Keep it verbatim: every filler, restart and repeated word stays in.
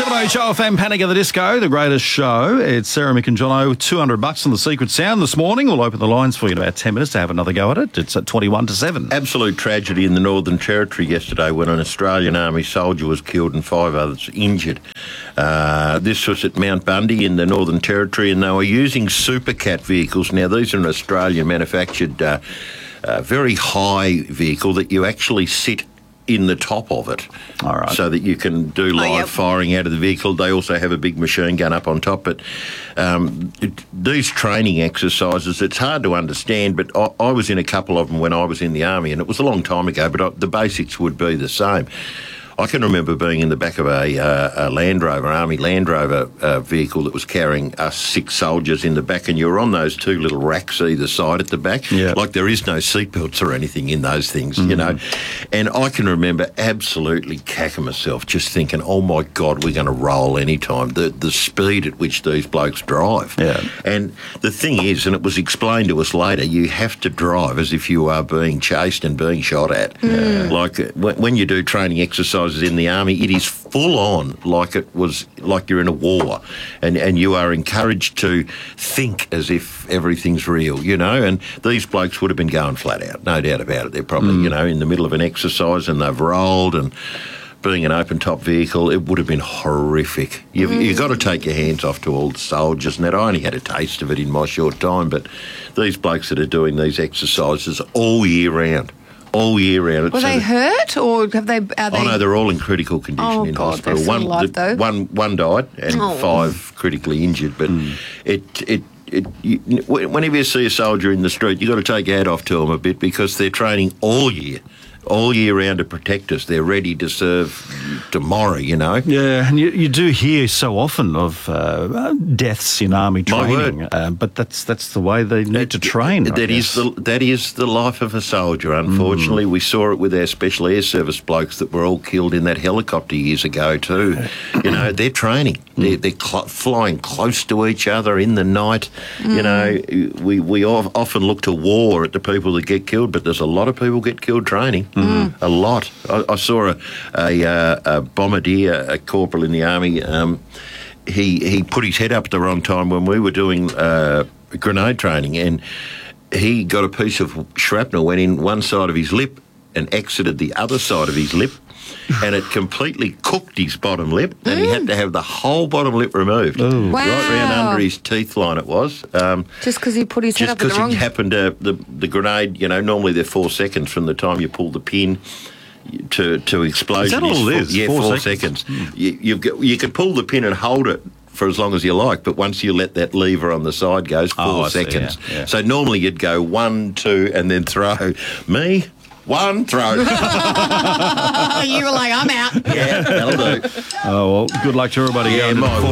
seven oh Show F M, Panic at the Disco, the greatest show. It's Sarah, Mick and Jono, two hundred bucks on the secret sound this morning. We'll open the lines for you in about ten minutes to have another go at it. It's at twenty-one to seven. Absolute tragedy in the Northern Territory yesterday when an Australian Army soldier was killed and five others injured. Uh, this was at Mount Bundy in the Northern Territory, and they were using Supercat vehicles. Now, these are an Australian manufactured, uh, uh, very high vehicle that you actually sit in the top of it. All right. So that you can do live oh, yep. firing out of the vehicle. They also have a big machine gun up on top. But um, it, these training exercises, it's hard to understand, but I, I was in a couple of them when I was in the Army, and it was a long time ago, but I, the basics would be the same. I can remember being in the back of a, uh, a Land Rover, Army Land Rover uh, vehicle that was carrying us six soldiers in the back, and you were on those two little racks either side at the back. Yeah. Like there is no seatbelts or anything in those things, mm-hmm. you know. And I can remember absolutely cacking myself just thinking, oh, my God, we're going to roll any time. The, the speed at which these blokes drive. Yeah. And the thing is, and it was explained to us later, you have to drive as if you are being chased and being shot at. Mm. Like uh, when, when you do training exercises in the Army, it is full on like it was like you're in a war, and and you are encouraged to think as if everything's real, you know. And these blokes would have been going flat out, no doubt about it. They're probably mm. you know in the middle of an exercise and they've rolled, and being an open top vehicle, it would have been horrific. You've, mm. you've got to take your hands off to all the soldiers, and that I only had a taste of it in my short time, but these blokes that are doing these exercises all year round. All year round. Were so they hurt, or have they? Are they... Oh no, they're all in critical condition oh, in God, hospital. they're still One, alive, the, though. one, one died, and oh. five critically injured. But mm. it, it, it. You, whenever you see a soldier in the street, you got to take your hat off to them a bit, because they're training all year. All year round to protect us. They're ready to serve tomorrow, you know. Yeah, and you, you do hear so often of uh, deaths in army training, uh, but that's that's the way they need that, to train. That is the that is the life of a soldier. Unfortunately, mm. we saw it with our Special Air Service blokes that were all killed in that helicopter years ago too. You know, they're training. Mm. They're, they're cl- flying close to each other in the night. Mm. You know, we we often look to war at the people that get killed, but there's a lot of people get killed training. Mm. A lot. I, I saw a, a, a bombardier, a corporal in the Army. Um, he he put his head up at the wrong time when we were doing uh, grenade training, and he got a piece of shrapnel, went in one side of his lip and exited the other side of his lip, and it completely cooked his bottom lip, and mm. he had to have the whole bottom lip removed. Ooh. Wow. Right round under his teeth line it was. Um, just because he put his head just up at the wrong... because he happened to... The, the grenade, you know, normally they're four seconds from the time you pull the pin to, to explosion. Is that all it four, is? Yeah, four, four seconds. seconds. Mm. You, you, get, you can pull the pin and hold it for as long as you like, but once you let that lever on the side go, four oh, seconds. See, yeah, yeah. So normally you'd go one, two, and then throw. Me... One throw. You were like, I'm out. Yeah, that'll do. Oh, well, good luck to everybody Yeah, going to my the